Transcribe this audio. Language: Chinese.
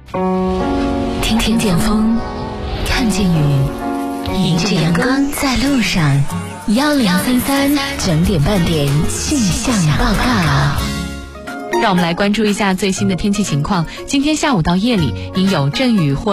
听见风，看见雨，迎着阳光在路上。1033整点半点气象报告。 让我们来关注一下最新的天气情况。今天下午到夜里，应有阵雨或